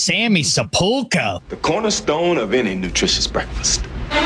Sammy Sepulcro. The cornerstone of any nutritious breakfast.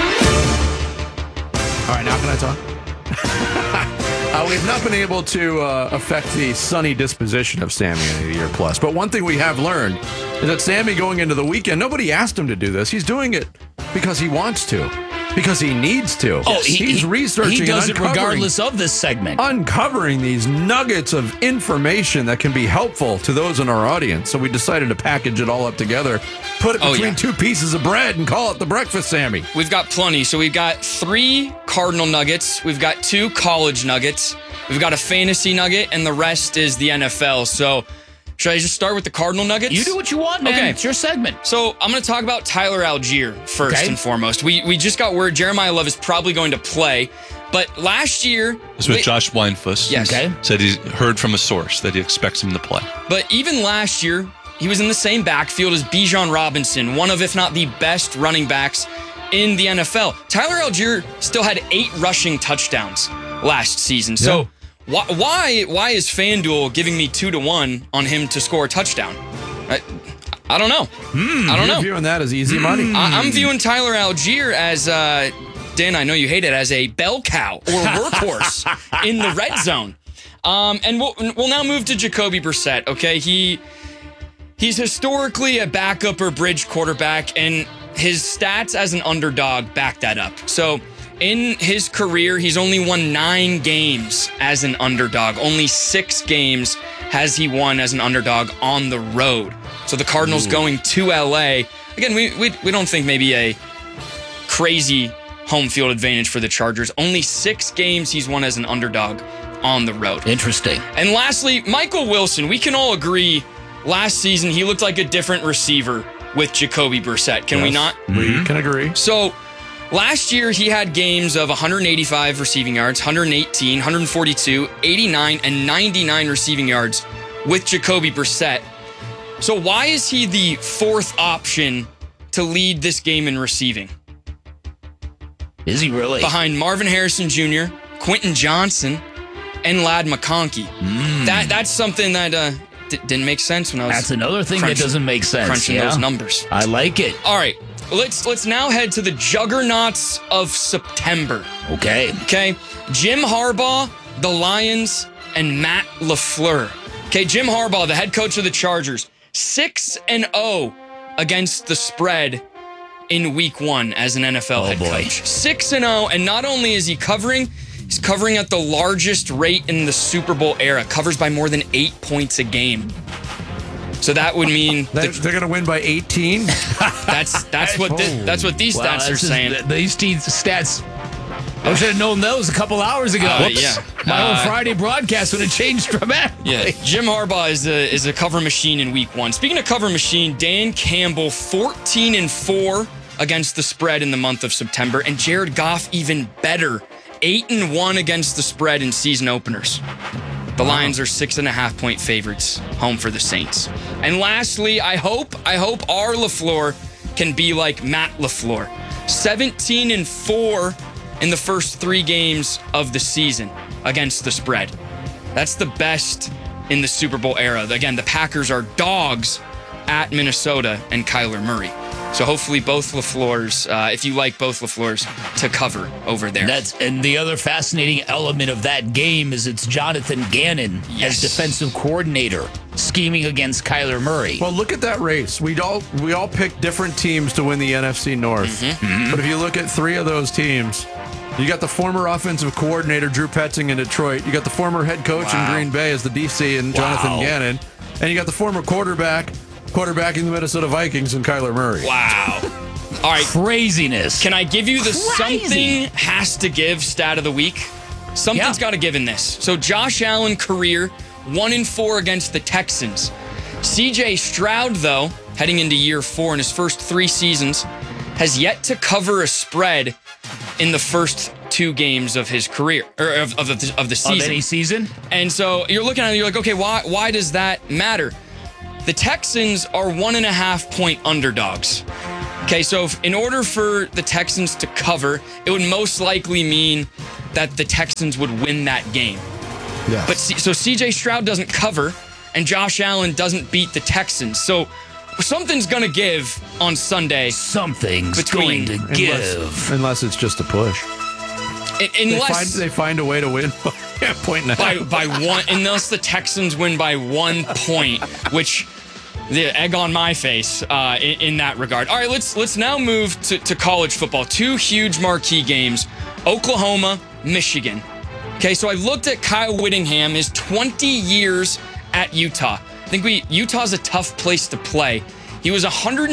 All right, now can I talk? We've not been able to affect the sunny disposition of Sammy in a year plus. But one thing we have learned is that Sammy going into the weekend, nobody asked him to do this. He's doing it because he wants to, because he needs to. Oh, he's researching. He does and it regardless of this segment. Uncovering these nuggets of information that can be helpful to those in our audience. So we decided to package it all up together, put it between two pieces of bread, and call it the breakfast Sammy. We've got plenty. So we've got 3 Cardinal nuggets. We've got 2 college nuggets. We've got a fantasy nugget, and the rest is the NFL. So should I just start with the Cardinal nuggets? You do what you want, man. Okay. It's your segment. So I'm going to talk about Tyler Algier first and foremost. We just got word Jeremiah Love is probably going to play. But last year... This was Josh Weinfuss. Yes. Okay. Said he heard from a source that he expects him to play. But even last year, he was in the same backfield as Bijan Robinson, one of, if not the best running backs in the NFL. Tyler Algier still had 8 rushing touchdowns last season. So why is FanDuel giving me 2-1 on him to score a touchdown? I don't know. I don't know. You're viewing that as easy money. I'm viewing Tyler Algier as, Dan, I know you hate it, as a bell cow or workhorse in the red zone. And we'll now move to Jacoby Brissett, okay? He's historically a backup or bridge quarterback, and his stats as an underdog back that up. So in his career, he's only won 9 games as an underdog. Only 6 games has he won as an underdog on the road. So the Cardinals going to LA. Again, we don't think maybe a crazy home field advantage for the Chargers. Only 6 games he's won as an underdog on the road. Interesting. And lastly, Michael Wilson. We can all agree last season he looked like a different receiver with Jacoby Brissett. Can we not? We can agree. So last year he had games of 185 receiving yards, 118, 142, 89, and 99 receiving yards with Jacoby Brissett. So why is he the 4th option to lead this game in receiving? Is he really? Behind Marvin Harrison Jr., Quentin Johnson, and Ladd McConkey. That's something that didn't make sense when I was... That's another thing that doesn't make sense. Crunching those numbers. I like it. All right, let's now head to the juggernauts of September. Okay. Jim Harbaugh, the Lions, and Matt LaFleur. Okay, Jim Harbaugh, the head coach of the Chargers, 6-0 against the spread in week 1 as an NFL head coach. 6-0, and not only is he covering, he's covering at the largest rate in the Super Bowl era. Covers by more than 8 points a game. So that would mean they're going to win by 18. That's what these stats are saying. These stats. I should have known those a couple hours ago. My whole Friday broadcast would have changed dramatically. Yeah, Jim Harbaugh is a cover machine in week 1. Speaking of cover machine, Dan Campbell 14-4 against the spread in the month of September, and Jared Goff even better, 8-1 against the spread in season openers. The Lions are 6.5-point favorites, home for the Saints. And lastly, I hope our LaFleur can be like Matt LaFleur, 17-4 in the first 3 games of the season against the spread. That's the best in the Super Bowl era. Again, the Packers are dogs at Minnesota and Kyler Murray. So hopefully both LaFleurs, if you like both LaFleurs, to cover over there. And the other fascinating element of that game is it's Jonathan Gannon as defensive coordinator scheming against Kyler Murray. Well, look at that race. We all picked different teams to win the NFC North. But if you look at 3 of those teams, you got the former offensive coordinator, Drew Petzing in Detroit. You got the former head coach in Green Bay as the DC and Jonathan Gannon. And you got the former quarterbacking the Minnesota Vikings and Kyler Murray. Wow. All right. Craziness. Can I give you the something has to give stat of the week? Something's got to give in this. So Josh Allen career 1-4 against the Texans. CJ Stroud, though, heading into year 4 in his first 3 seasons, has yet to cover a spread in the first 2 games of his career, or of the season. Of any season? And so you're looking at it, you're like, okay, why does that matter? The Texans are 1.5-point underdogs. Okay, so in order for the Texans to cover, it would most likely mean that the Texans would win that game. Yes. But so CJ Stroud doesn't cover, and Josh Allen doesn't beat the Texans. So something's going to give on Sunday. Something's Between- going to give. Unless it's just a push. Unless They find a way to win by a point and a half. by one, unless the Texans win by 1 point, which the egg on my face in that regard. All right, let's now move to college football. 2 huge marquee games: Oklahoma, Michigan. Okay, so I looked at Kyle Whittingham, his 20 years at Utah. I think Utah's a tough place to play. He was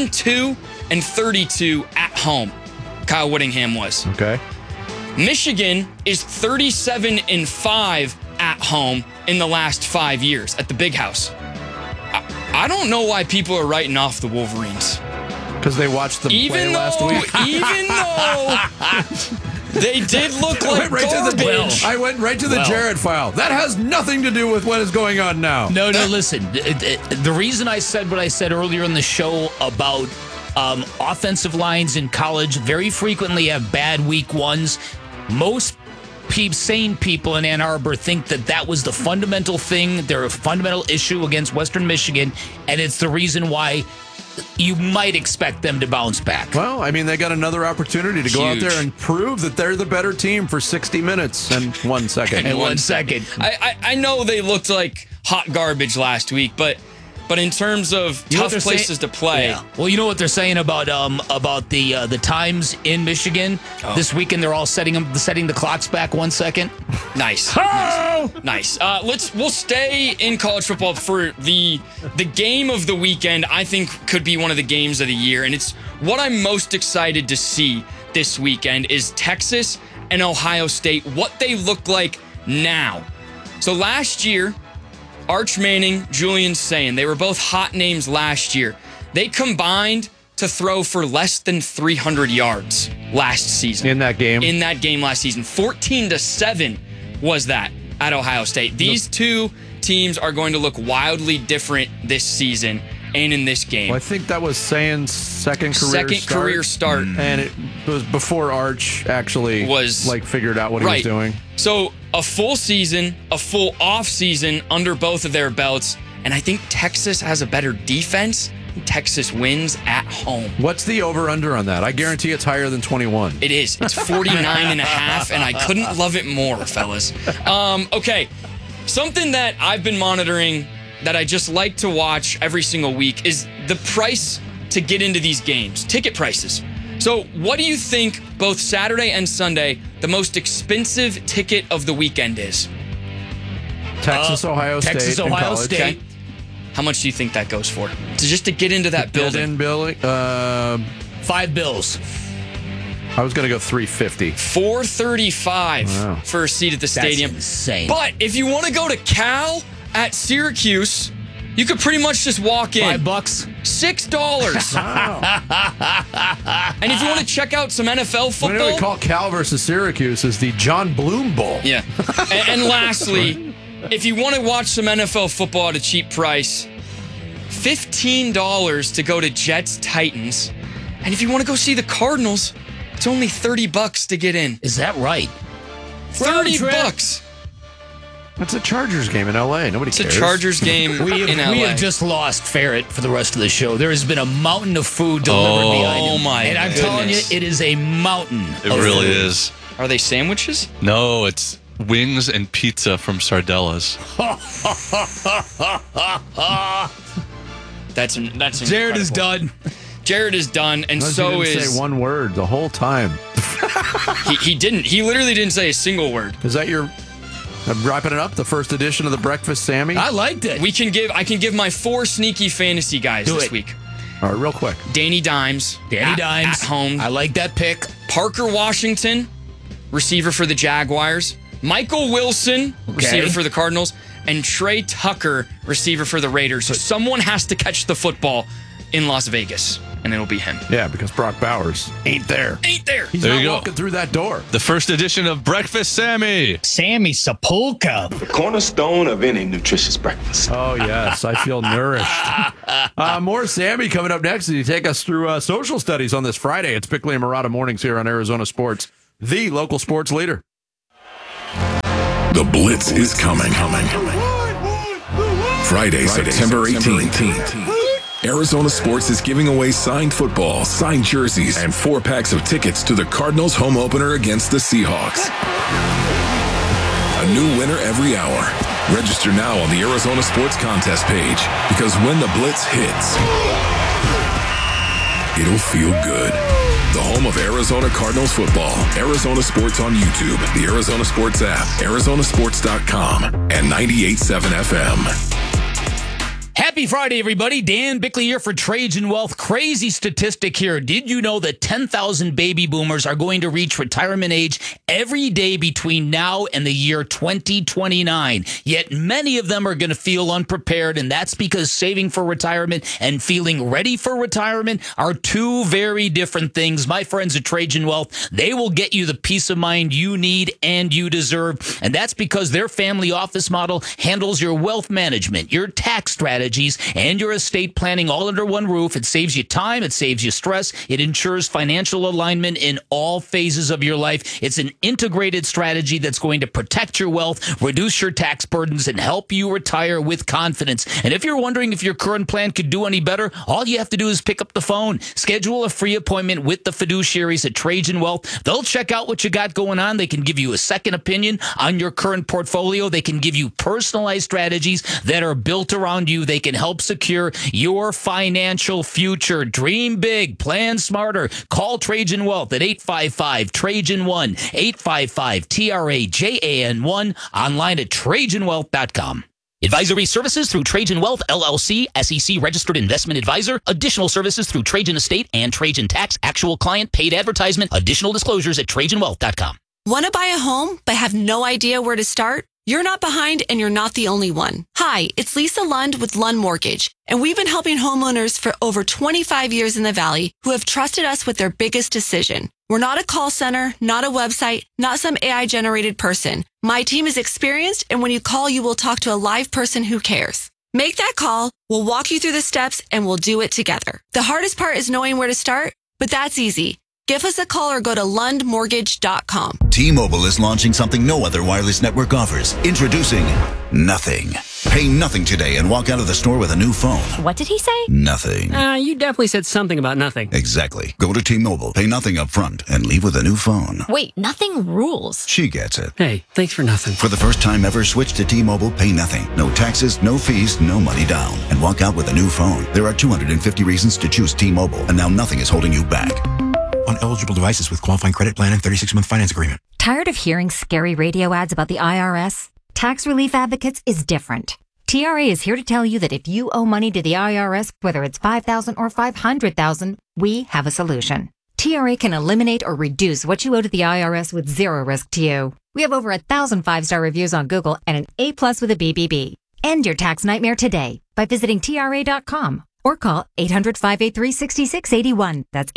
102-32 at home. Kyle Whittingham was. Okay. Michigan is 37-5 at home in the last 5 years at the Big House. I don't know why people are writing off the Wolverines. Because they watched them play last week. Even though they did look like garbage. I went right to the Jared file. That has nothing to do with what is going on now. No, listen. The reason I said what I said earlier in the show about offensive lines in college very frequently have bad week ones. Most sane people in Ann Arbor think that was the fundamental thing. They're a fundamental issue against Western Michigan, and it's the reason why you might expect them to bounce back. Well, I mean, they got another opportunity to go out there and prove that they're the better team for 60 minutes and 1 second. And 1 second. I know they looked like hot garbage last week, but in terms of tough places to play. Yeah. Well, you know what they're saying about the times in Michigan this weekend. They're all setting the clocks back 1 second. Nice. Nice. We'll stay in college football for the game of the weekend. I think could be one of the games of the year, and it's what I'm most excited to see this weekend is Texas and Ohio State. What they look like now. So last year, Arch Manning, Julian Sayin, they were both hot names last year. They combined to throw for less than 300 yards last season. In that game? In that game last season. 14-7 was that at Ohio State. These two teams are going to look wildly different this season and in this game. Well, I think that was Sayin's second career start. And it was before Arch actually figured out what he was doing. So a full season, a full off season under both of their belts. And I think Texas has a better defense. Texas wins at home. What's the over-under on that? I guarantee it's higher than 21. It is. It's 49.5, and I couldn't love it more, fellas. Okay, something that I've been monitoring that I just like to watch every single week is the price to get into these games, ticket prices. So what do you think, both Saturday and Sunday, the most expensive ticket of the weekend is? Texas, Ohio State. Texas, Ohio State. Okay. How much do you think that goes for? Just to get into that building. $5. I was going to go $350. $435 for a seat at the stadium. That's insane. But if you want to go to Cal at Syracuse, you could pretty much just walk in. $5. $6. And if you want to check out some NFL football. What do we call Cal versus Syracuse is the John Bloom Bowl. Yeah. and lastly, if you want to watch some NFL football at a cheap price, $15 to go to Jets Titans. And if you want to go see the Cardinals, it's only $30 to get in. Is that right? $30. It's a Chargers game in LA. Nobody cares. It's a Chargers game in LA. We have just lost Ferret for the rest of the show. There has been a mountain of food delivered behind him. Oh, my And I'm telling you, it is a mountain. It really is. Are they sandwiches? No, it's wings and pizza from Sardella's. That's incredible. Jared is done. Jared is done, and so he didn't is say one word the whole time. he didn't. He literally didn't say a single word. Is that your wrapping it up? The first edition of the Breakfast Sammy? I liked it. I can give my 4 sneaky fantasy guys this week. All right, real quick. Danny Dimes. At home. I like that pick. Parker Washington, receiver for the Jaguars. Michael Wilson, receiver for the Cardinals. And Trey Tucker, receiver for the Raiders. So someone has to catch the football in Las Vegas, and it'll be him. Yeah, because Brock Bowers ain't there. He's There not you go. walking through that door. The first edition of Breakfast Sammy. Sammy Sepulka. The cornerstone of any nutritious breakfast. Oh, yes. I feel nourished. More Sammy coming up next as you take us through social studies on this Friday. It's Bickley and Murata Mornings here on Arizona Sports, the local sports leader. The Blitz is coming. Friday, September 18th. Arizona Sports is giving away signed footballs, signed jerseys, and 4 packs of tickets to the Cardinals home opener against the Seahawks. A new winner every hour. Register now on the Arizona Sports contest page, because when the Blitz hits, it'll feel good. The home of Arizona Cardinals football. Arizona Sports on YouTube, the Arizona Sports app, arizonasports.com, and 98.7 FM. Happy Friday, everybody. Dan Bickley here for Trajan Wealth. Crazy statistic here. Did you know that 10,000 baby boomers are going to reach retirement age every day between now and the year 2029? Yet many of them are going to feel unprepared, and that's because saving for retirement and feeling ready for retirement are two very different things. My friends at Trajan Wealth, they will get you the peace of mind you need and you deserve, and that's because their family office model handles your wealth management, your tax strategies, and your estate planning all under one roof. It saves you time. It saves you stress. It ensures financial alignment in all phases of your life. It's an integrated strategy that's going to protect your wealth, reduce your tax burdens, and help you retire with confidence. And if you're wondering if your current plan could do any better, all you have to do is pick up the phone. Schedule a free appointment with the fiduciaries at Trajan Wealth. They'll check out what you got going on. They can give you a second opinion on your current portfolio. They can give you personalized strategies that are built around you. They can help secure your financial future. Dream big, plan smarter. Call Trajan Wealth at 855-TRAJAN-1, 855-TRAJAN-1, online at TrajanWealth.com. Advisory services through Trajan Wealth, LLC, SEC registered investment advisor. Additional services through Trajan Estate and Trajan Tax. Actual client paid advertisement. Additional disclosures at TrajanWealth.com. Want to buy a home but have no idea where to start? You're not behind, and you're not the only one. Hi, it's Lisa Lund with Lund Mortgage, and we've been helping homeowners for over 25 years in the Valley who have trusted us with their biggest decision. We're not a call center, not a website, not some AI-generated person. My team is experienced, and when you call, you will talk to a live person who cares. Make that call, we'll walk you through the steps, and we'll do it together. The hardest part is knowing where to start, but that's easy. Give us a call or go to lundmortgage.com. T-Mobile is launching something no other wireless network offers. Introducing Nothing. Pay nothing today and walk out of the store with a new phone. What did he say? Nothing. You definitely said something about nothing. Exactly. Go to T-Mobile, pay nothing up front, and leave with a new phone. Wait, nothing rules. She gets it. Hey, thanks for nothing. For the first time ever, switch to T-Mobile, pay nothing. No taxes, no fees, no money down. And walk out with a new phone. There are 250 reasons to choose T-Mobile, and now nothing is holding you back. On eligible devices with qualifying credit plan and 36-month finance agreement. Tired of hearing scary radio ads about the IRS? Tax Relief Advocates is different. TRA is here to tell you that if you owe money to the IRS, whether it's $5,000 or $500,000, we have a solution. TRA can eliminate or reduce what you owe to the IRS with zero risk to you. We have over 1,000 5-star reviews on Google and an A+ with a BBB. End your tax nightmare today by visiting TRA.com. Or call 800-583-6681. That's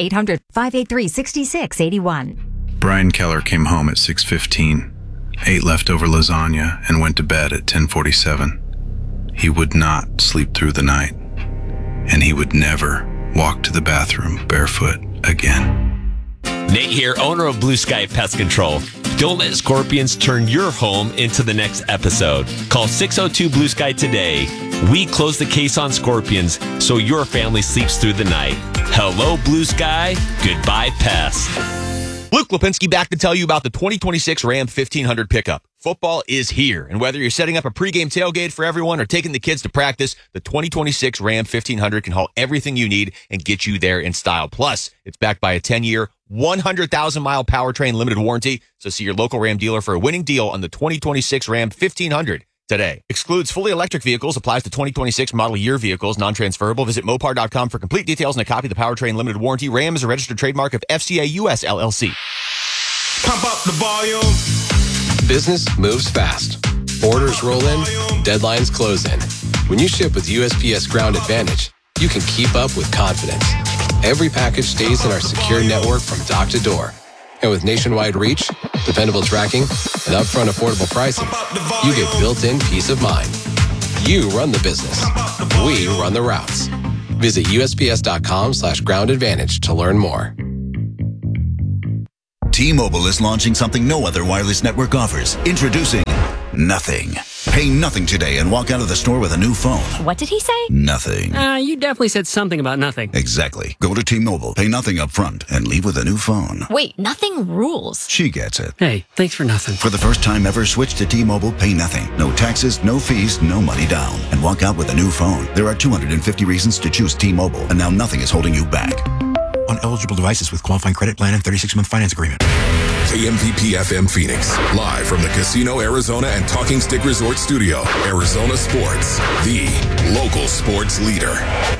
800-583-6681. Brian Keller came home at 6:15, ate leftover lasagna, and went to bed at 10:47. He would not sleep through the night, and he would never walk to the bathroom barefoot again. Nate here, owner of Blue Sky Pest Control. Don't let scorpions turn your home into the next episode. Call 602-BLUE-SKY today. We close the case on scorpions so your family sleeps through the night. Hello, Blue Sky. Goodbye, pests. Luke Lipinski back to tell you about the 2026 Ram 1500 pickup. Football is here, and whether you're setting up a pregame tailgate for everyone or taking the kids to practice, the 2026 Ram 1500 can haul everything you need and get you there in style. Plus, it's backed by a 10-year, 100,000-mile powertrain limited warranty, so see your local Ram dealer for a winning deal on the 2026 Ram 1500 today. Excludes fully electric vehicles, applies to 2026 model year vehicles, non-transferable. Visit Mopar.com for complete details and a copy of the powertrain limited warranty. Ram is a registered trademark of FCA US LLC. Pump up the volume. Business moves fast. Orders roll in, deadlines close in. When you ship with USPS Ground Advantage, you can keep up with confidence. Every package stays in our secure network from dock to door. And with nationwide reach, dependable tracking, and upfront affordable pricing, you get built-in peace of mind. You run the business. We run the routes. Visit USPS.com/Ground Advantage to learn more. T-Mobile is launching something no other wireless network offers. Introducing Nothing. Pay nothing today and walk out of the store with a new phone. What did he say? Nothing. You definitely said something about nothing. Exactly. Go to T-Mobile, pay nothing up front, and leave with a new phone. Wait, nothing rules. She gets it. Hey, thanks for nothing. For the first time ever, switch to T-Mobile, pay nothing. No taxes, no fees, no money down. And walk out with a new phone. There are 250 reasons to choose T-Mobile, and now nothing is holding you back. On eligible devices with qualifying credit plan and 36-month finance agreement. KMVP FM Phoenix, live from the Casino Arizona and Talking Stick Resort Studio. Arizona Sports, the local sports leader.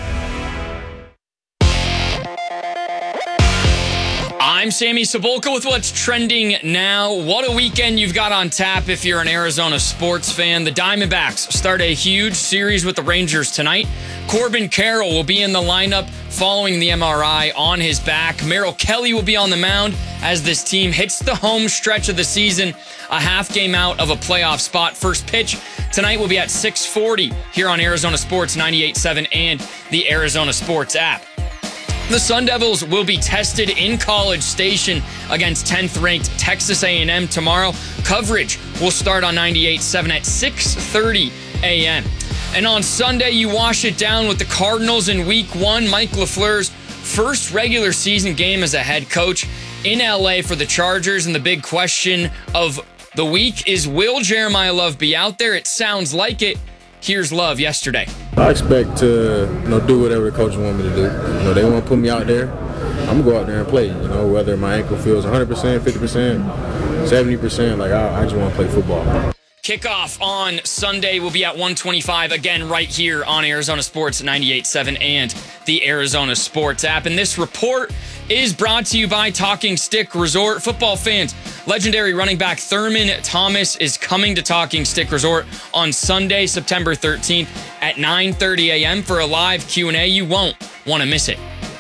I'm Sammy Cebulka with what's trending now. What a weekend you've got on tap if you're an Arizona sports fan. The Diamondbacks start a huge series with the Rangers tonight. Corbin Carroll will be in the lineup following the MRI on his back. Merrill Kelly will be on the mound as this team hits the home stretch of the season, a half game out of a playoff spot. First pitch tonight will be at 6:40 here on Arizona Sports 98.7 and the Arizona Sports app. The Sun Devils will be tested in College Station against 10th-ranked Texas A&M tomorrow. Coverage will start on 98.7 at 6:30 a.m. And on Sunday, you wash it down with the Cardinals in Week 1. Mike LaFleur's first regular season game as a head coach in LA for the Chargers. And the big question of the week is, will Jeremiah Love be out there? It sounds like it. Here's Love yesterday. I expect to, do whatever the coaches want me to do. They want to put me out there. I'm going to go out there and play. Whether my ankle feels 100%, 50%, 70%, I just want to play football. Kickoff on Sunday will be at 1:25, again right here on Arizona Sports 98.7 and the Arizona Sports app. And this report is brought to you by Talking Stick Resort. Football fans, legendary running back Thurman Thomas is coming to Talking Stick Resort on Sunday, September 13th at 9:30 a.m. for a live Q&A. You won't want to miss it.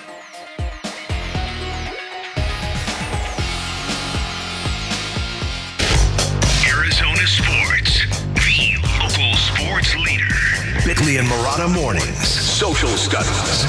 Arizona Sports, the local sports leader. Bickley and Marotta Mornings, Social Studies.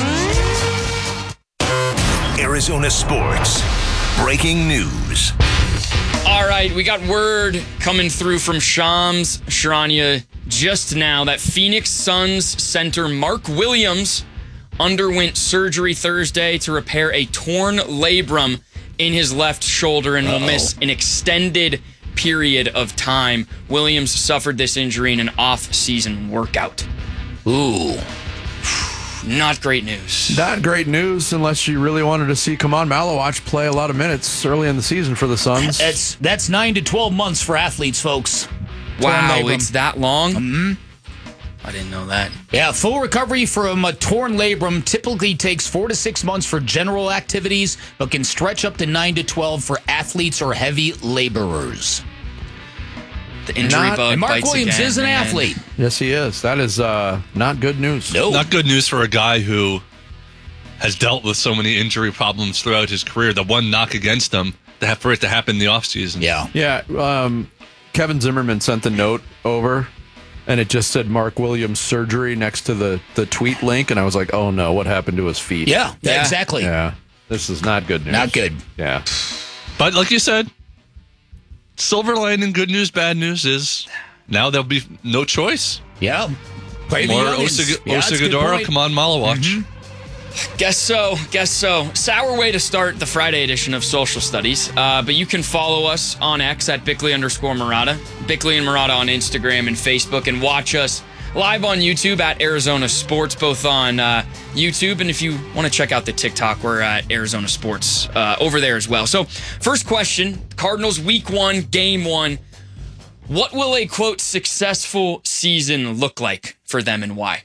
Arizona Sports, breaking news. All right, we got word coming through from Shams Charania just now that Phoenix Suns center Mark Williams underwent surgery Thursday to repair a torn labrum in his left shoulder and will miss an extended period of time. Williams suffered this injury in an off-season workout. Ooh. Not great news. Not great news unless you really wanted to see Kaman Malawach play a lot of minutes early in the season for the Suns. That's 9 to 12 months for athletes, folks. Wow, it's that long? Mm-hmm. I didn't know that. Yeah, full recovery from a torn labrum typically takes 4 to 6 months for general activities, but can stretch up to 9 to 12 for athletes or heavy laborers. The injury bug and Mark bites Williams again, is an man. athlete. Yes, he is. That is not good news. No. Not good news for a guy who has dealt with so many injury problems throughout his career. The one knock against him, for it to happen in the offseason. Yeah. Yeah. Kevin Zimmerman sent the note over, and it just said Mark Williams surgery next to the tweet link, and I was like, oh no, what happened to his feet? Yeah, exactly. Yeah. This is not good news. Not good. Yeah. But like you said, silver lining, good news, bad news is now there'll be no choice. Yeah. Play the More youngins. Yeah, that's a good Osagadora, point. come on, Malawach. Mm-hmm. Guess so. Sour way to start the Friday edition of Social Studies. But you can follow us on X at Bickley_Marotta, Bickley and Marotta on Instagram and Facebook, and watch us live on YouTube at Arizona Sports, both on YouTube. And if you want to check out the TikTok, we're at Arizona Sports over there as well. So first question, Cardinals Week 1, Game 1. What will a, quote, successful season look like for them and why?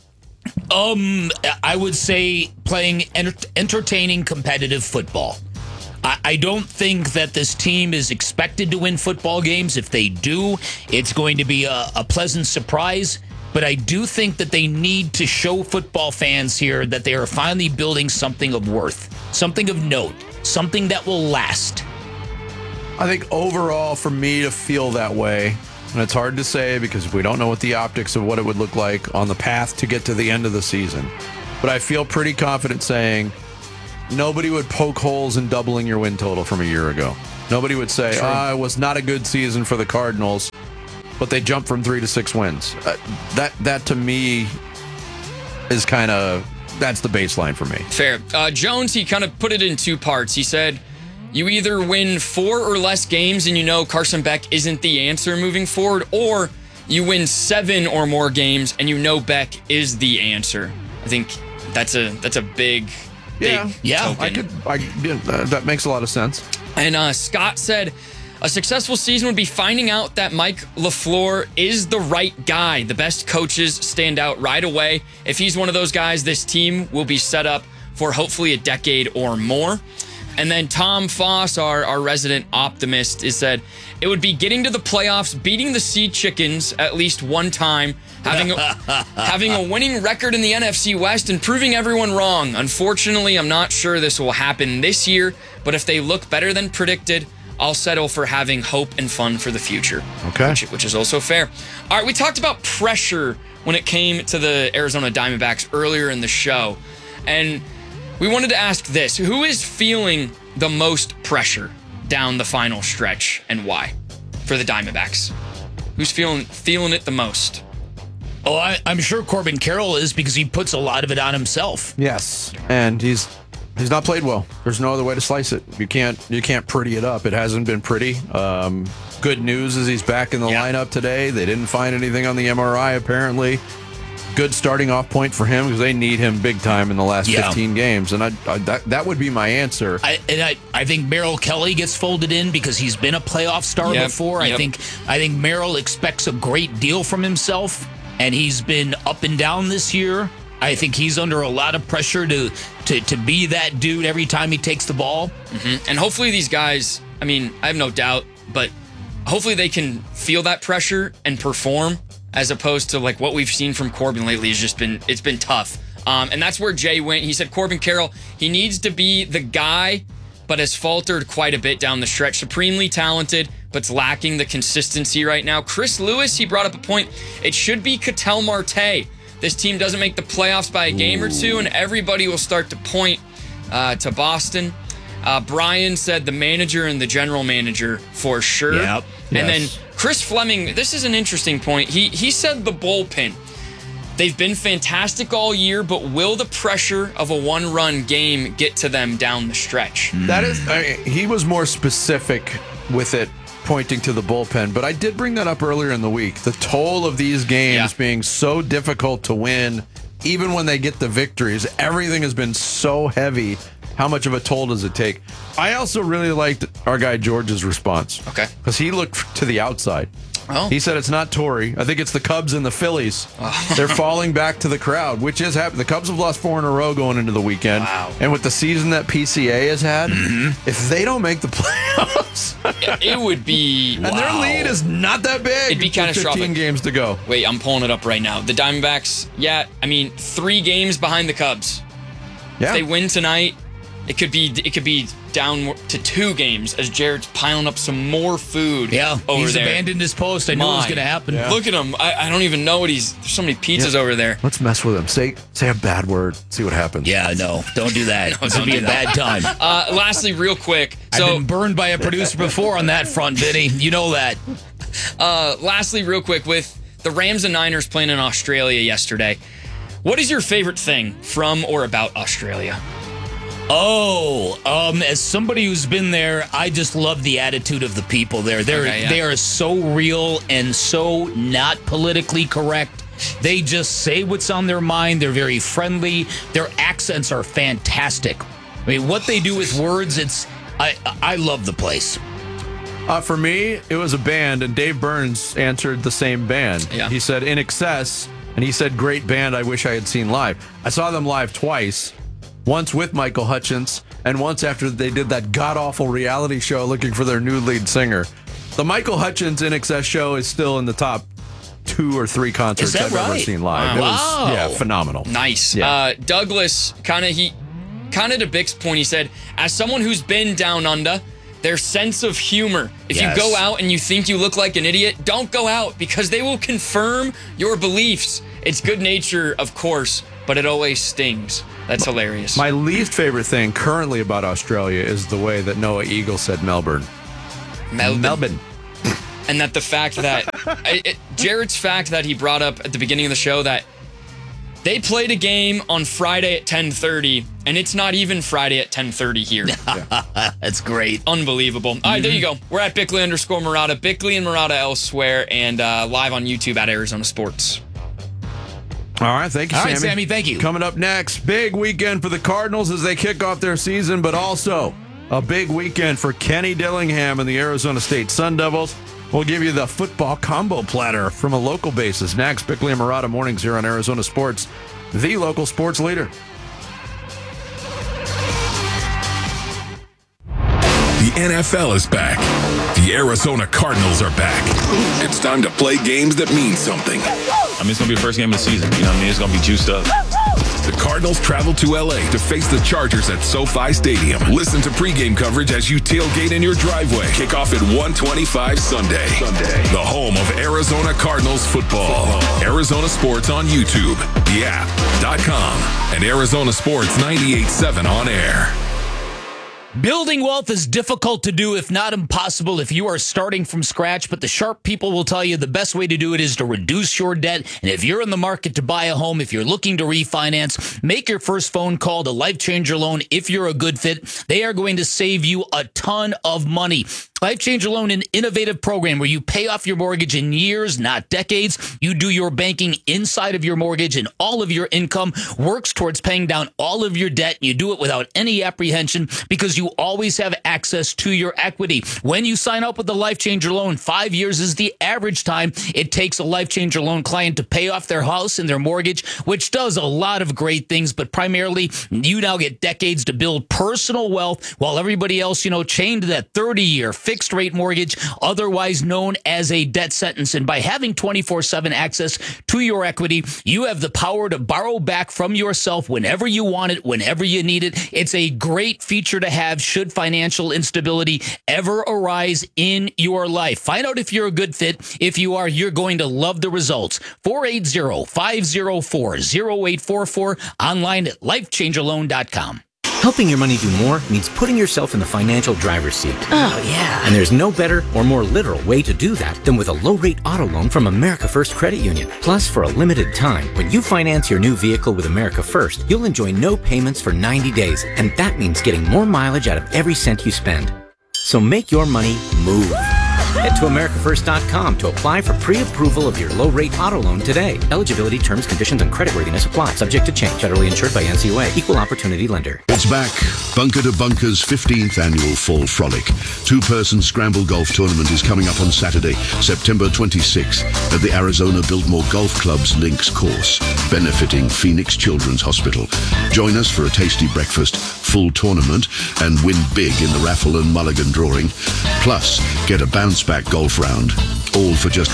I would say playing entertaining competitive football. I don't think that this team is expected to win football games. If they do, it's going to be a pleasant surprise. But I do think that they need to show football fans here that they are finally building something of worth, something of note, something that will last. I think overall, for me to feel that way, and it's hard to say because we don't know what the optics of what it would look like on the path to get to the end of the season. But I feel pretty confident saying nobody would poke holes in doubling your win total from a year ago. Nobody would say, it was not a good season for the Cardinals. but they jumped from 3 to 6 wins. That to me is kind of, that's the baseline for me. Fair. Jones, he kind of put it in two parts. He said, you either win 4 or less games and you know Carson Beck isn't the answer moving forward, or you win 7 or more games and you know Beck is the answer. I think that's a big token. That makes a lot of sense. And Scott said, a successful season would be finding out that Mike LaFleur is the right guy. The best coaches stand out right away. If he's one of those guys, this team will be set up for hopefully a decade or more. And then Tom Foss, our resident optimist, is said, it would be getting to the playoffs, beating the Sea Chickens at least one time, having a winning record in the NFC West, and proving everyone wrong. Unfortunately, I'm not sure this will happen this year, but if they look better than predicted, I'll settle for having hope and fun for the future. Okay. Which is also fair. All right, we talked about pressure when it came to the Arizona Diamondbacks earlier in the show. And we wanted to ask this. Who is feeling the most pressure down the final stretch and why for the Diamondbacks? Who's feeling it the most? Oh, I'm sure Corbin Carroll is, because he puts a lot of it on himself. Yes, and he's not played well. There's no other way to slice it. You can't pretty it up. It hasn't been pretty. Good news is he's back in the lineup today. They didn't find anything on the MRI apparently. Good starting off point for him, because they need him big time in the last 15 games, and that would be my answer. I think Merrill Kelly gets folded in because he's been a playoff star before. I think Merrill expects a great deal from himself, and he's been up and down this year. I think he's under a lot of pressure to be that dude every time he takes the ball. Mm-hmm. And hopefully these guys, I mean, I have no doubt, but hopefully they can feel that pressure and perform, as opposed to like what we've seen from Corbin lately it's been tough. And that's where Jay went. He said Corbin Carroll, he needs to be the guy, but has faltered quite a bit down the stretch. Supremely talented, but's lacking the consistency right now. Chris Lewis, he brought up a point. It should be Ketel Marte. This team doesn't make the playoffs by a game or two, and everybody will start to point to Boston. Brian said the manager and the general manager for sure. Yep. And then Chris Fleming, this is an interesting point. He said the bullpen. They've been fantastic all year, but will the pressure of a one-run game get to them down the stretch? That is, he was more specific with it, pointing to the bullpen, but I did bring that up earlier in the week. The toll of these games being so difficult to win, even when they get the victories, everything has been so heavy. How much of a toll does it take? I also really liked our guy George's response. Okay. Because he looked to the outside. Oh. He said it's not Torrey. I think it's the Cubs and the Phillies. Oh. They're falling back to the crowd, which is happening. The Cubs have lost 4 in a row going into the weekend. Wow. And with the season that PCA has had, if they don't make the playoffs, it would be... And their lead is not that big. It'd be kind of 15 games to go. Wait, I'm pulling it up right now. The Diamondbacks, 3 games behind the Cubs. Yeah. If they win tonight, it could be down to 2 games as Jared's piling up some more food. He's abandoned his post. I knew it was going to happen. Yeah. Look at him. I don't even know what there's so many pizzas over there. Let's mess with him. Say a bad word. See what happens. Yeah, no. Don't do that. It's going to be a bad time. Lastly, real quick. I've been burned by a producer before on that front, Vinny. You know that. Lastly, real quick, with the Rams and Niners playing in Australia yesterday, what is your favorite thing from or about Australia? As somebody who's been there, I just love the attitude of the people there. They are so real and so not politically correct. They just say what's on their mind. They're very friendly. Their accents are fantastic. I mean, what they do with words, I love the place. For me, it was a band, and Dave Burns answered the same band. Yeah. He said In Excess, and he said great band I wish I had seen live. I saw them live twice. Once with Michael Hutchence, and once after they did that god-awful reality show looking for their new lead singer. The Michael Hutchence In Excess show is still in the top 2 or 3 concerts I've ever seen live. Wow. It was phenomenal. Nice. Yeah. Douglas, kind of to Bick's point, he said, as someone who's been down under, their sense of humor. If you go out and you think you look like an idiot, don't go out, because they will confirm your beliefs. It's good nature, of course, but it always stings. That's hilarious. My least favorite thing currently about Australia is the way that Noah Eagle said Melbourne. Melbourne. and that the fact that Jared's fact that he brought up at the beginning of the show that they played a game on Friday at 10:30, and it's not even Friday at 10:30 here. That's great. Unbelievable. All right, there you go. We're at Bickley_Marotta, Bickley and Marotta elsewhere, and live on YouTube at Arizona Sports. All right, thank you, Sammy. All right, Sammy, thank you. Coming up next, big weekend for the Cardinals as they kick off their season, but also a big weekend for Kenny Dillingham and the Arizona State Sun Devils. We'll give you the football combo platter from a local basis. Next, Bickley and Marotta mornings here on Arizona Sports, the local sports leader. The NFL is back. The Arizona Cardinals are back. It's time to play games that mean something. I mean, it's going to be the first game of the season. You know what I mean? It's going to be juiced up. The Cardinals travel to L.A. to face the Chargers at SoFi Stadium. Listen to pregame coverage as you tailgate in your driveway. Kickoff at 1:25 Sunday. The home of Arizona Cardinals football. Arizona Sports on YouTube, the app.com, and Arizona Sports 98.7 on air. Building wealth is difficult to do, if not impossible, if you are starting from scratch, but the sharp people will tell you the best way to do it is to reduce your debt. And if you're in the market to buy a home, if you're looking to refinance, make your first phone call to Life Changer Loan. If you're a good fit, they are going to save you a ton of money. Life Changer Loan, an innovative program where you pay off your mortgage in years, not decades. You do your banking inside of your mortgage, and all of your income works towards paying down all of your debt. You do it without any apprehension because you always have access to your equity. When you sign up with the Life Changer Loan, 5 years is the average time it takes a Life Changer Loan client to pay off their house and their mortgage, which does a lot of great things, but primarily you now get decades to build personal wealth while everybody else, chained to that 30-year fixed rate mortgage, otherwise known as a debt sentence. And by having 24/7 access to your equity, you have the power to borrow back from yourself whenever you want it, whenever you need it. It's a great feature to have should financial instability ever arise in your life. Find out if you're a good fit. If you are, you're going to love the results. 480-504-0844, online at lifechangerloan.com. Helping your money do more means putting yourself in the financial driver's seat. Oh, yeah. And there's no better or more literal way to do that than with a low-rate auto loan from America First Credit Union. Plus, for a limited time, when you finance your new vehicle with America First, you'll enjoy no payments for 90 days. And that means getting more mileage out of every cent you spend. So make your money move. Head to AmericaFirst.com to apply for pre-approval of your low-rate auto loan today. Eligibility, terms, conditions, and creditworthiness apply. Subject to change. Federally insured by NCUA. Equal opportunity lender. It's back. Bunker to Bunker's 15th annual Fall Frolic. Two-person scramble golf tournament is coming up on Saturday, September 26th at the Arizona Biltmore Golf Club's Links course, benefiting Phoenix Children's Hospital. Join us for a tasty breakfast, full tournament, and win big in the raffle and mulligan drawing. Plus, get a bounce-back golf round, all for just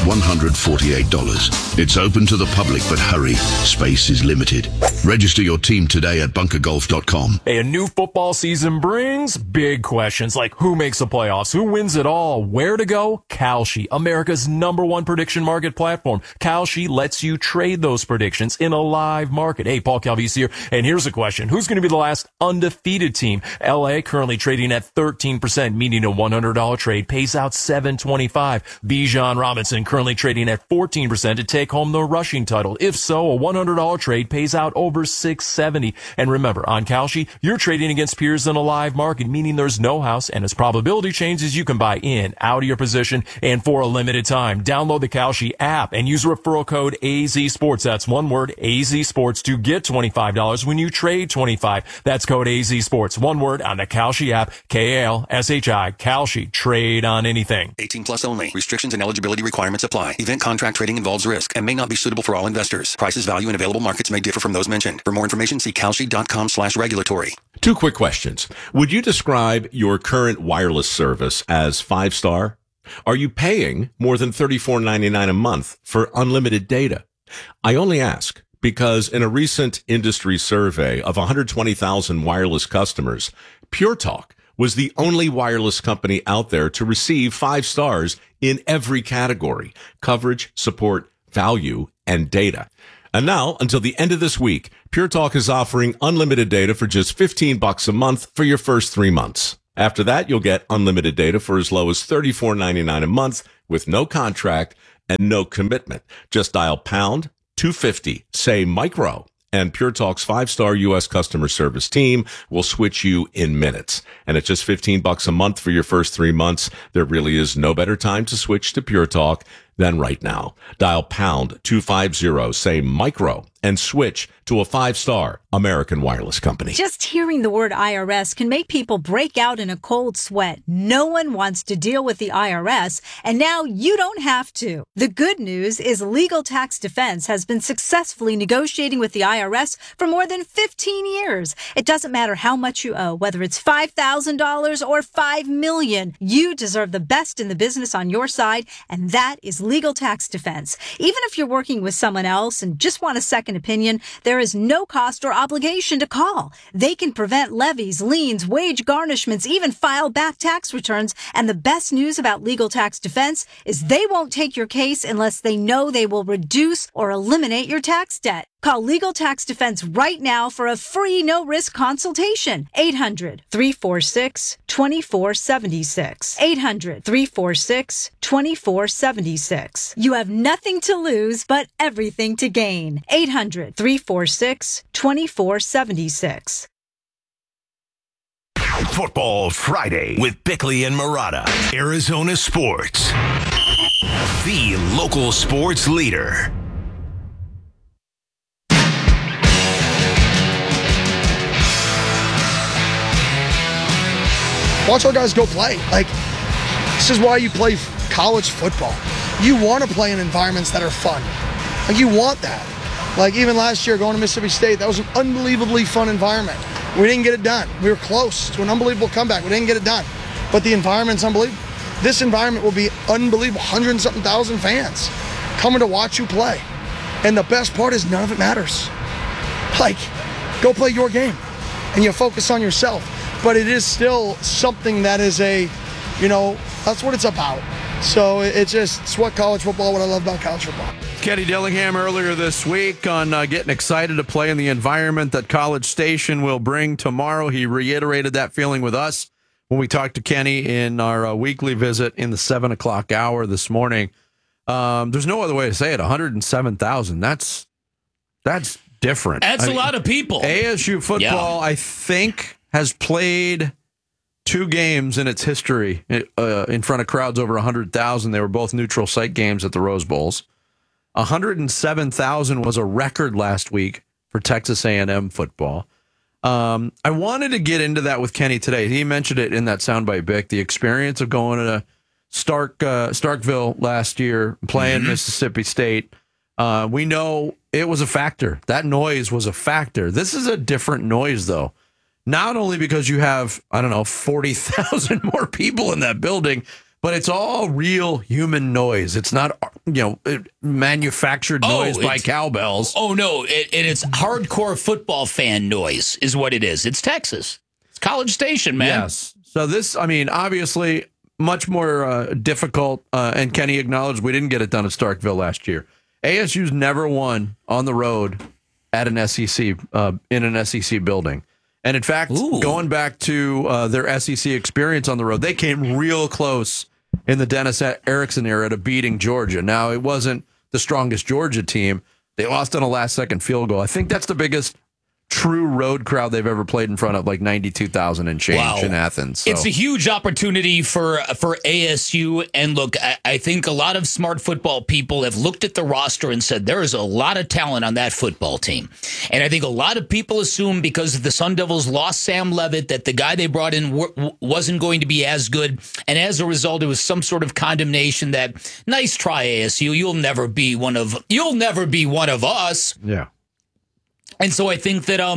$148. It's open to the public, but hurry, space is limited. Register your team today at bunkergolf.com. Hey, a new football season brings big questions like who makes the playoffs, who wins it all, where to go? Kalshi, America's #1 prediction market platform. Kalshi lets you trade those predictions in a live market. Hey, Paul Calvisi here, and here's a question. Who's going to be the last undefeated team? LA currently trading at 13%, meaning a $100 trade pays out $725. Bijan Robinson currently trading at 14% to take home the rushing title. If so, a $100 trade pays out over $670. And remember, on Kalshi, you're trading against peers in a live market, meaning there's no house, and as probability changes, you can buy in, out of your position, and for a limited time. Download the Kalshi app and use referral code AZSports. That's one word, AZSports, to get $25 when you trade $25. That's code AZSports. One word on the Kalshi app, KALSHI, Kalshi. Trade on anything. 18 plus only. Restrictions and eligibility requirements apply. Event contract trading involves risk and may not be suitable for all investors. Prices, value, and available markets may differ from those mentioned. For more information, see kalshi.com/regulatory. Two quick questions. Would you describe your current wireless service as 5-star? Are you paying more than $34.99 a month for unlimited data? I only ask because in a recent industry survey of 120,000 wireless customers, Pure Talk was the only wireless company out there to receive 5 stars in every category: coverage, support, value, and data. And now, until the end of this week, Pure Talk is offering unlimited data for just $15 a month for your first 3 months. After that, you'll get unlimited data for as low as $34.99 a month with no contract and no commitment. Just dial pound 250, say micro, and Pure Talk's 5-star U.S. customer service team will switch you in minutes. And it's just $15 a month for your first 3 months. There really is no better time to switch to Pure Talk than right now. Dial pound 250, say micro, and switch to a 5-star American Wireless company. Just hearing the word IRS can make people break out in a cold sweat. No one wants to deal with the IRS, and now you don't have to. The good news is Legal Tax Defense has been successfully negotiating with the IRS for more than 15 years. It doesn't matter how much you owe, whether it's $5,000 or $5 million. You deserve the best in the business on your side, and that is Legal Tax Defense. Even if you're working with someone else and just want a second opinion, there is no cost or obligation to call. They can prevent levies, liens, wage garnishments, even file back tax returns. And the best news about Legal Tax Defense is they won't take your case unless they know they will reduce or eliminate your tax debt. Call Legal Tax Defense right now for a free no-risk consultation. 800-346-2476. 800-346-2476. You have nothing to lose but everything to gain. 800-346-2476. Football Friday with Bickley and Marotta. Arizona Sports. The local sports leader. Watch our guys go play. Like, this is why you play college football. You want to play in environments that are fun. Like, you want that. Like, even last year going to Mississippi State, that was an unbelievably fun environment. We didn't get it done. We were close to an unbelievable comeback. We didn't get it done. But the environment's unbelievable. This environment will be unbelievable. 100-something thousand fans coming to watch you play. And the best part is none of it matters. Like, go play your game. And you focus on yourself. But it is still something that is that's what it's about. So it's what college football, what I love about college football. Kenny Dillingham earlier this week on getting excited to play in the environment that College Station will bring tomorrow. He reiterated that feeling with us when we talked to Kenny in our weekly visit in the 7 o'clock hour this morning. There's no other way to say it. 107,000. That's different. That's a lot of people. ASU football, I think, has played 2 games in its history in front of crowds over 100,000. They were both neutral site games at the Rose Bowls. 107,000 was a record last week for Texas A&M football. I wanted to get into that with Kenny today. He mentioned it in that soundbite, Bick, the experience of going to Starkville last year, playing Mississippi State. We know it was a factor. That noise was a factor. This is a different noise, though. Not only because you have, 40,000 more people in that building, but it's all real human noise. It's not, manufactured noise by cowbells. Oh, no. It's hardcore football fan noise is what it is. It's Texas. It's College Station, man. Yes. So this, obviously much more difficult, and Kenny acknowledged we didn't get it done at Starkville last year. ASU's never won on the road at an SEC, in an SEC building. And in fact, going back to their SEC experience on the road, they came real close in the Dennis Erickson era to beating Georgia. Now, it wasn't the strongest Georgia team. They lost on a last-second field goal. I think that's the biggest true road crowd they've ever played in front of, like 92,000 and change in Athens. So. It's a huge opportunity for ASU. And look, I think a lot of smart football people have looked at the roster and said there is a lot of talent on that football team. And I think a lot of people assume because the Sun Devils lost Sam Levitt that the guy they brought in wasn't going to be as good. And as a result, it was some sort of condemnation that, nice try, ASU. You'll never be one of us. Yeah. And so I think that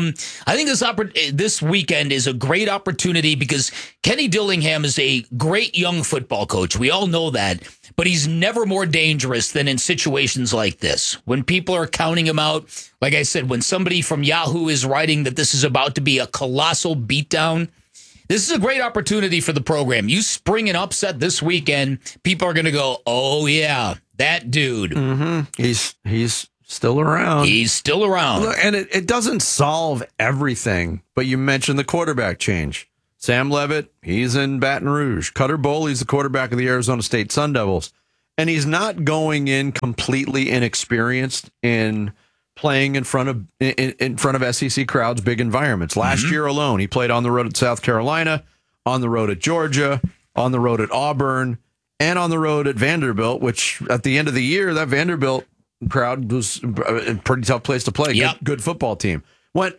this weekend is a great opportunity because Kenny Dillingham is a great young football coach. We all know that, but he's never more dangerous than in situations like this. When people are counting him out, like I said, when somebody from Yahoo is writing that this is about to be a colossal beatdown, this is a great opportunity for the program. You spring an upset this weekend, people are going to go, oh yeah, that dude. Mm-hmm. He's still around. He's still around. Look, and it doesn't solve everything, but you mentioned the quarterback change. Sam Levitt, he's in Baton Rouge. Cutter Boley's the quarterback of the Arizona State Sun Devils. And he's not going in completely inexperienced in playing in front of SEC crowds, big environments. Last year alone, he played on the road at South Carolina, on the road at Georgia, on the road at Auburn, and on the road at Vanderbilt, which at the end of the year, that Vanderbilt crowd was a pretty tough place to play. Yep. Good football team. Went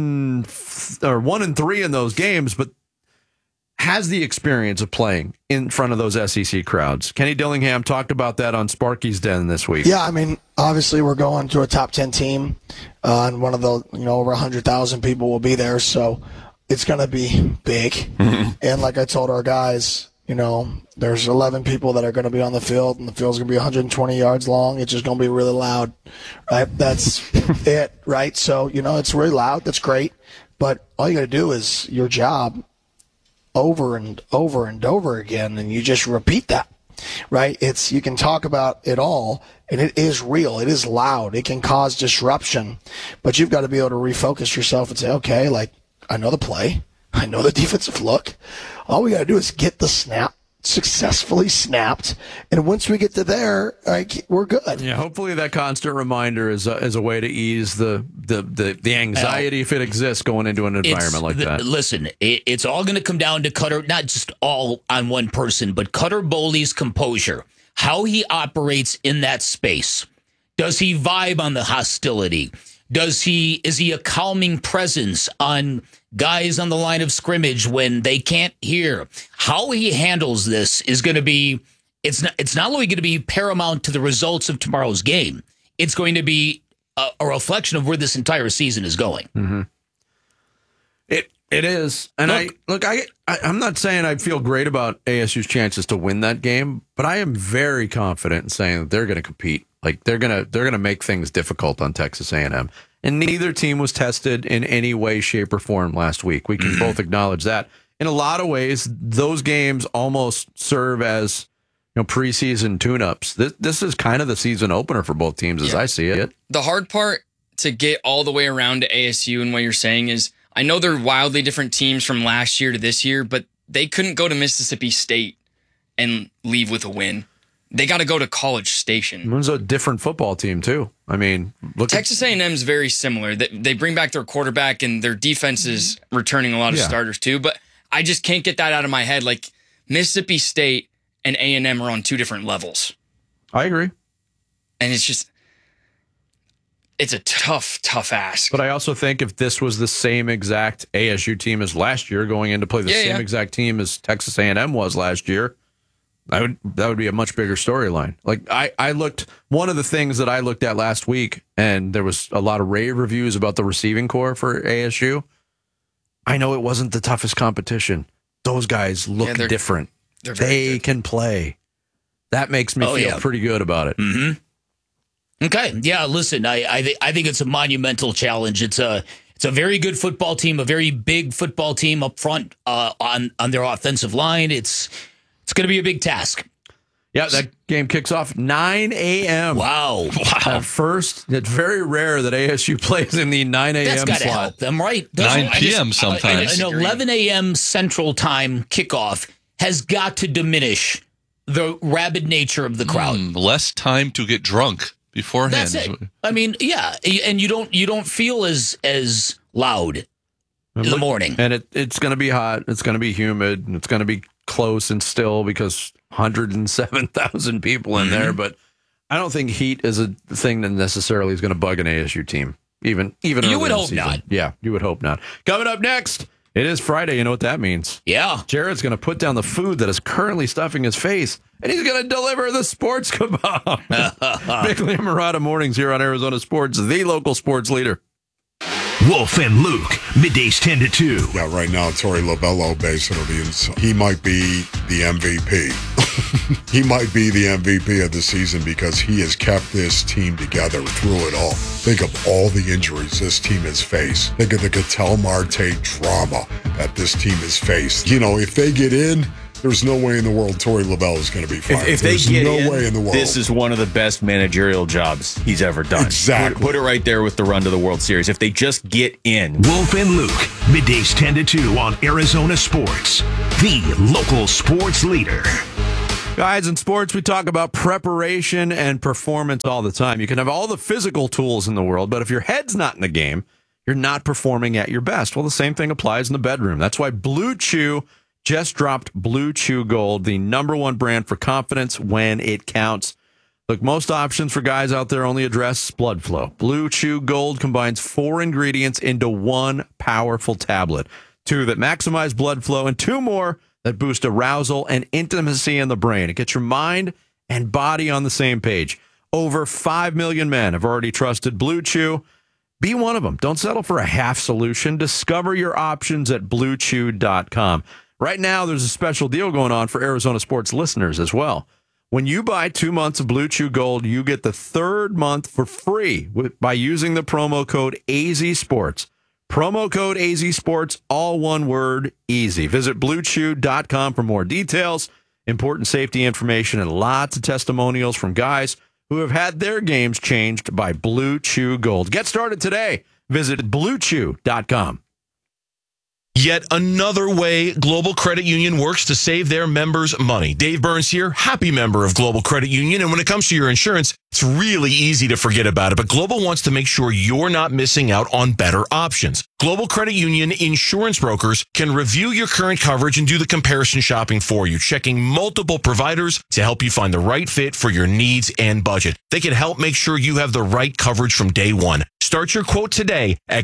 1-3 in those games, but has the experience of playing in front of those SEC crowds. Kenny Dillingham talked about that on Sparky's Den this week. Yeah, I mean, obviously we're going to a top 10 team, and one of the, over 100,000 people will be there, so it's going to be big. And like I told our guys, there's 11 people that are going to be on the field, and the field's going to be 120 yards long. It's just going to be really loud, right? That's it, right? So, it's really loud. That's great. But all you got to do is your job over and over and over again, and you just repeat that, right? You can talk about it all, and it is real. It is loud. It can cause disruption, but you've got to be able to refocus yourself and say, okay, I know the play. I know the defensive look. All we got to do is get the snap successfully snapped, and once we get to there, we're good. Yeah, hopefully that constant reminder is a way to ease the anxiety if it exists going into an environment like that. Listen, it's all going to come down to Cutter, not just all on one person, but Cutter Boley's composure, how he operates in that space. Does he vibe on the hostility? Is he a calming presence on guys on the line of scrimmage when they can't hear? How he handles this is going to be, it's not only going to be paramount to the results of tomorrow's game, it's going to be a reflection of where this entire season is going. Mm-hmm. It is. And I'm not saying I feel great about ASU's chances to win that game, but I am very confident in saying that they're going to compete. They're gonna make things difficult on Texas A&M, and neither team was tested in any way, shape, or form last week. We can both acknowledge that. In a lot of ways, those games almost serve as preseason tune-ups. This is kind of the season opener for both teams, as I see it. The hard part to get all the way around to ASU and what you're saying is, I know they're wildly different teams from last year to this year, but they couldn't go to Mississippi State and leave with a win. They got to go to College Station. It was a different football team, too. I mean, Texas A&M's very similar. They bring back their quarterback, and their defense is returning a lot of starters, too. But I just can't get that out of my head. Mississippi State and A&M are on two different levels. I agree. And it's a tough ask. But I also think if this was the same exact ASU team as last year, going in to play the same exact team as Texas A&M was last year, that would be a much bigger storyline. I looked, one of the things that I looked at last week, and there was a lot of rave reviews about the receiving corps for ASU. I know it wasn't the toughest competition. Those guys look different. They can play. That makes me feel pretty good about it. Mm-hmm. Okay. Yeah, listen, I think it's a monumental challenge. It's a very good football team, a very big football team up front on their offensive line. It's going to be a big task. Yeah, that game kicks off 9 a.m. Wow. At first, it's very rare that ASU plays in the 9 a.m. That's got to slot. help them, right? 9 p.m. sometimes. An 11 a.m. Central Time kickoff has got to diminish the rabid nature of the crowd. Less time to get drunk beforehand. That's it. I mean, yeah, and you don't feel as loud in the morning. And it's going to be hot. It's going to be humid. And it's going to be close and still because 107,000 people in there. But I don't think heat is a thing that necessarily is going to bug an ASU team. Even you would hope not. Yeah, you would hope not. Coming up next, it is Friday. You know what that means? Yeah. Jared's going to put down the food that is currently stuffing his face, and he's going to deliver the sports kebab. Bickley and Murata mornings here on Arizona Sports, the local sports leader. Wolf and Luke, middays 10 to 2. Yeah, right now, Torey Lobello basically, he might be the MVP. He might be the MVP of the season because he has kept this team together through it all. Think of all the injuries this team has faced. Think of the Cattell Marte drama that this team has faced. If they get in, there's no way in the world Torey Lobello is going to be fired. If they There's get no in, way in the world. This is one of the best managerial jobs he's ever done. Exactly. Put it right there with the run to the World Series. If they just get in. Wolf and Luke, middays 10 to 2 on Arizona Sports, the local sports leader. Guys, in sports, we talk about preparation and performance all the time. You can have all the physical tools in the world, but if your head's not in the game, you're not performing at your best. Well, the same thing applies in the bedroom. That's why Blue Chew just dropped Blue Chew Gold, the #1 brand for confidence when it counts. Look, most options for guys out there only address blood flow. Blue Chew Gold combines 4 ingredients into one powerful tablet. 2 that maximize blood flow and 2 more that boost arousal and intimacy in the brain. It gets your mind and body on the same page. Over 5 million men have already trusted Blue Chew. Be one of them. Don't settle for a half solution. Discover your options at BlueChew.com. Right now, there's a special deal going on for Arizona Sports listeners as well. When you buy 2 months of Blue Chew Gold, you get the 3rd month for free by using the promo code AZSports. Promo code AZSports, all one word, easy. Visit BlueChew.com for more details, important safety information, and lots of testimonials from guys who have had their games changed by Blue Chew Gold. Get started today. Visit BlueChew.com. Yet another way Global Credit Union works to save their members money. Dave Burns here, happy member of Global Credit Union. And when it comes to your insurance, it's really easy to forget about it. But Global wants to make sure you're not missing out on better options. Global Credit Union insurance brokers can review your current coverage and do the comparison shopping for you, checking multiple providers to help you find the right fit for your needs and budget. They can help make sure you have the right coverage from day one. Start your quote today at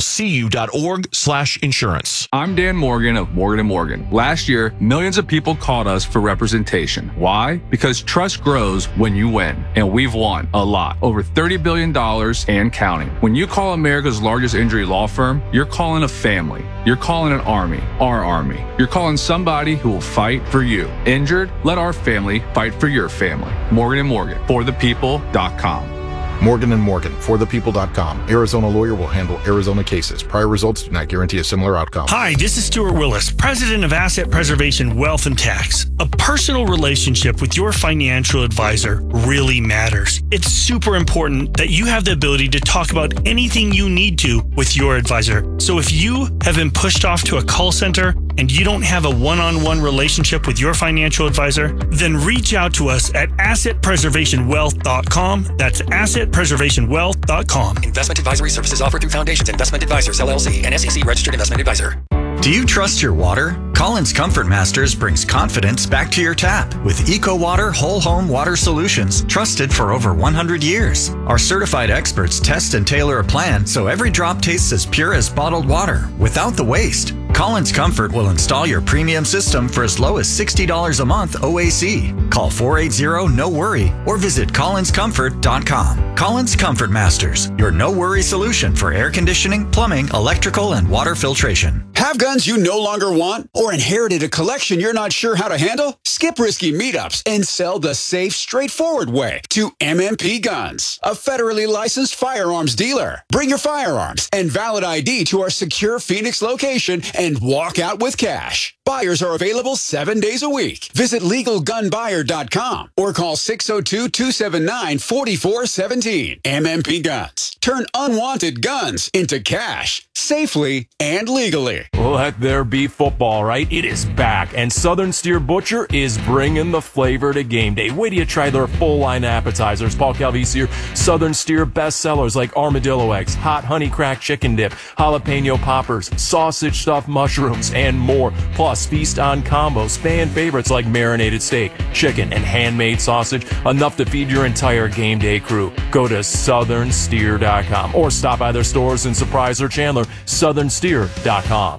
globalcu.org/insurance. I'm Dan Morgan of Morgan & Morgan. Last year, millions of people called us for representation. Why? Because trust grows when you win. And we've won a lot. Over $30 billion and counting. When you call America's largest injury law firm, you're calling a family. You're calling an army. Our army. You're calling somebody who will fight for you. Injured? Let our family fight for your family. Morgan & Morgan. ForThePeople.com. Morgan & Morgan, ForThePeople.com. Arizona lawyer will handle Arizona cases. Prior results do not guarantee a similar outcome. Hi, this is Stuart Willis, president of Asset Preservation Wealth and Tax. A personal relationship with your financial advisor really matters. It's super important that you have the ability to talk about anything you need to with your advisor. So if you have been pushed off to a call center and you don't have a one-on-one relationship with your financial advisor, then reach out to us at AssetPreservationWealth.com. That's AssetPreservationWealth.com. Investment advisory services offered through Foundations Investment Advisors, LLC, an SEC-registered investment advisor. Do you trust your water? Collins Comfort Masters brings confidence back to your tap with EcoWater Whole Home Water Solutions, trusted for over 100 years. Our certified experts test and tailor a plan so every drop tastes as pure as bottled water without the waste. Collins Comfort will install your premium system for as low as $60 a month OAC. Call 480-NO-WORRY or visit collinscomfort.com. Collins Comfort Masters, your no-worry solution for air conditioning, plumbing, electrical, and water filtration. Have guns you no longer want or inherited a collection you're not sure how to handle? Skip risky meetups and sell the safe, straightforward way to MMP Guns, a federally licensed firearms dealer. Bring your firearms and valid ID to our secure Phoenix location and walk out with cash. Buyers are available 7 days a week. Visit LegalGunBuyer.com or call 602-279-4417. MMP Guns. Turn unwanted guns into cash safely and legally. Let there be football, right? It is back, and Southern Steer Butcher is bringing the flavor to game day. Wait till you try their full line appetizers. Paul Calvisi here. Southern Steer bestsellers like armadillo eggs, hot honey cracked chicken dip, jalapeno poppers, sausage stuffed mushrooms, and more. Plus, feast on combos, fan favorites like marinated steak, chicken, and handmade sausage. Enough to feed your entire game day crew. Go to southernsteer.com or stop by their stores in Surprise or Chandler. southernsteer.com.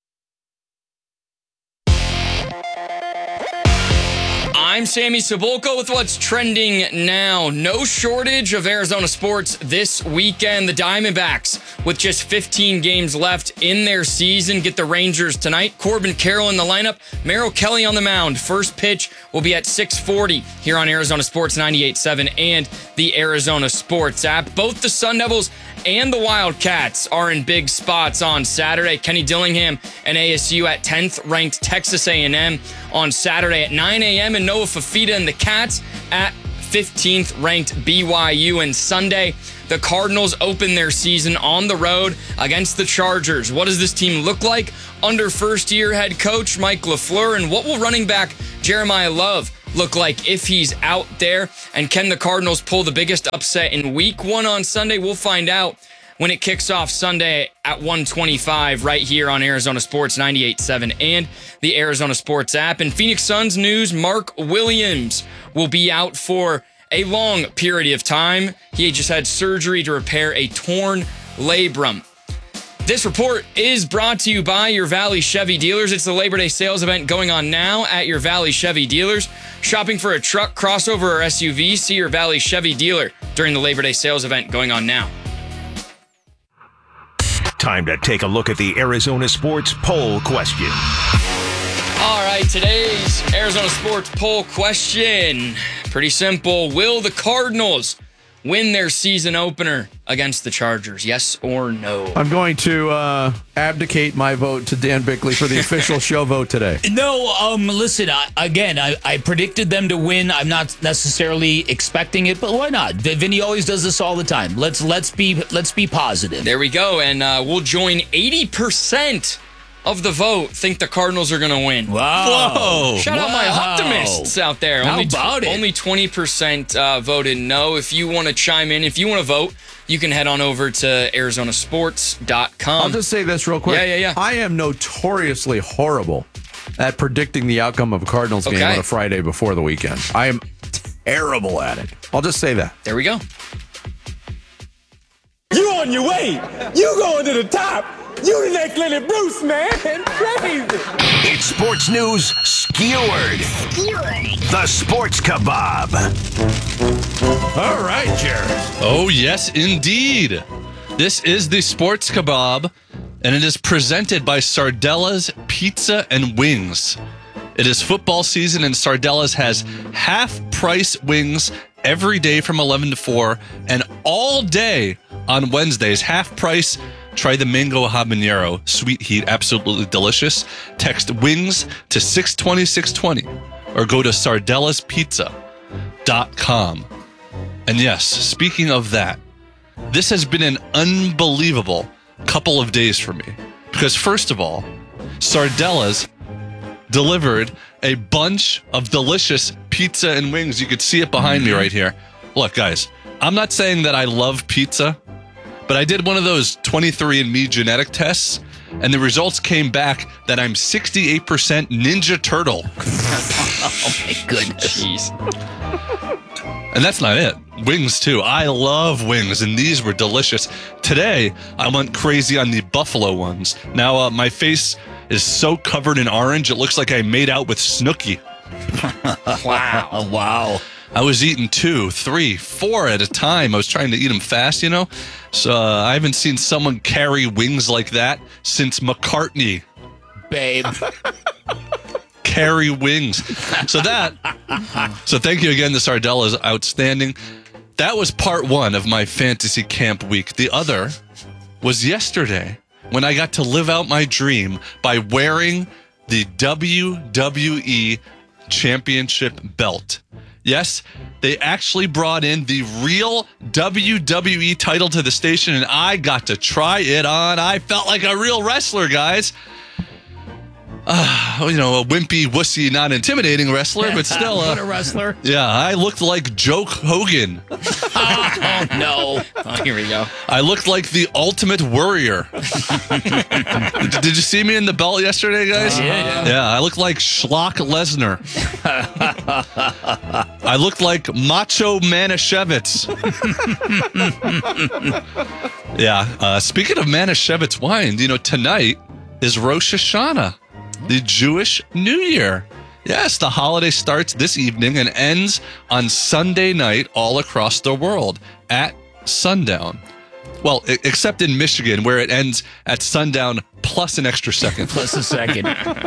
I'm Sammy Cebulka with what's trending now. No shortage of Arizona sports this weekend. The Diamondbacks, with just 15 games left in their season, get the Rangers tonight. Corbin Carroll in the lineup. Merrill Kelly on the mound. First pitch will be at 6:40 here on Arizona Sports 98.7 and the Arizona Sports app. Both the Sun Devils and the Wildcats are in big spots on Saturday. Kenny Dillingham and ASU at 10th ranked Texas A&M on Saturday at 9 a.m. and Noah Fafita and the Cats at 15th ranked BYU. And Sunday, the Cardinals open their season on the road against the Chargers. What does this team look like under first-year head coach Mike LaFleur, and what will running back Jeremiah Love look like if he's out there. And can the Cardinals pull the biggest upset in week 1 on Sunday? We'll find out when it kicks off Sunday at 1:25 right here on Arizona Sports 98.7 and the Arizona Sports app. And Phoenix Suns news, Mark Williams will be out for a long period of time. He just had surgery to repair a torn labrum. This report is brought to you by your Valley Chevy dealers. It's the Labor Day sales event going on now at your Valley Chevy dealers. Shopping for a truck, crossover, or SUV? See your Valley Chevy dealer during the Labor Day sales event going on now. Time to take a look at the Arizona Sports poll question. All right, today's Arizona Sports poll question. Pretty simple. Will the Cardinals win their season opener against the Chargers? Yes or no? I'm going to abdicate my vote to Dan Bickley for the official show vote today. No, listen, I predicted them to win. I'm not necessarily expecting it, but why not? Vinny always does this all the time. Let's be positive. There we go, and we'll join 80% of the vote think the Cardinals are going to win. Wow. Whoa. Shout out my optimists out there. How about it? Only 20% voted no. If you want to chime in, if you want to vote, you can head on over to arizonasports.com. I'll just say this real quick. Yeah. I am notoriously horrible at predicting the outcome of a Cardinals game on a Friday before the weekend. I am terrible at it. I'll just say that. There we go. You on your way. You going to the top. You the next Lenny Bruce, man. Crazy. It's sports news skewered. The Sports Kebab. All right, Jared. Oh, yes, indeed. This is the Sports Kebab, and it is presented by Sardella's Pizza and Wings. It is football season, and Sardella's has half-price wings every day from 11 to 4, and all day on Wednesdays, half price. Try the mango habanero, sweet heat, absolutely delicious. Text WINGS to 620-620 or go to sardellaspizza.com. And yes, speaking of that, this has been an unbelievable couple of days for me. Because first of all, Sardella's delivered a bunch of delicious pizza and wings. You could see it behind me right here. Look, guys, I'm not saying that I love pizza, but I did one of those 23andMe genetic tests, and the results came back that I'm 68% Ninja Turtle. Oh, my goodness. Jeez. And that's not it. Wings, too. I love wings, and these were delicious. Today, I went crazy on the buffalo ones. Now, my face is so covered in orange, it looks like I made out with Snooki. Wow. Wow. I was eating 2, 3, 4 at a time. I was trying to eat them fast, you know? So I haven't seen someone carry wings like that since McCartney. Babe. Carry wings. So thank you again. The Sardella is outstanding. That was part 1 of my fantasy camp week. The other was yesterday when I got to live out my dream by wearing the WWE Championship belt. Yes, they actually brought in the real WWE title to the station, and I got to try it on. I felt like a real wrestler, guys. A wimpy, wussy, not intimidating wrestler, but still. What a wrestler. Yeah, I looked like Joke Hogan. Oh, no. Oh, here we go. I looked like the Ultimate Warrior. Did you see me in the belt yesterday, guys? Yeah, I looked like Schlock Lesnar. I looked like Macho Manischewitz. Yeah, speaking of Manischewitz wine, tonight is Rosh Hashanah, the Jewish New Year. Yes, the holiday starts this evening and ends on Sunday night all across the world at sundown. Well, except in Michigan, where it ends at sundown plus an extra second. Plus a second.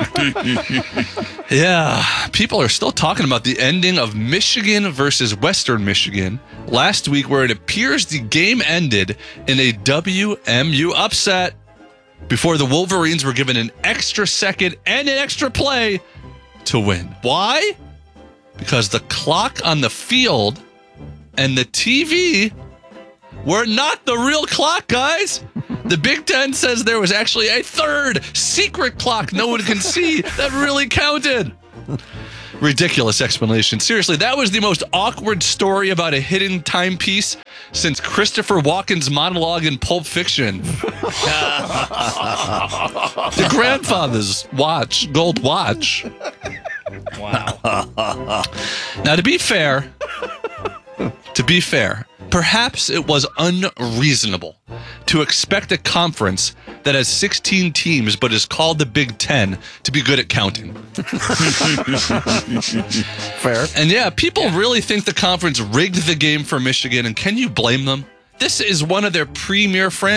Yeah, people are still talking about the ending of Michigan versus Western Michigan last week, where it appears the game ended in a WMU upset before the Wolverines were given an extra second and an extra play to win. Why? Because the clock on the field and the TV were not the real clock, guys. The Big Ten says there was actually a third secret clock no one can see that really counted. ridiculous explanation. Seriously, that was the most awkward story about a hidden timepiece since Christopher Walken's monologue in Pulp Fiction. The grandfather's watch, gold watch. Wow. Now, to be fair, perhaps it was unreasonable to expect a conference that has 16 teams but is called the Big Ten to be good at counting. Fair. And yeah, people really think the conference rigged the game for Michigan, and can you blame them? This is one of their premier franchises.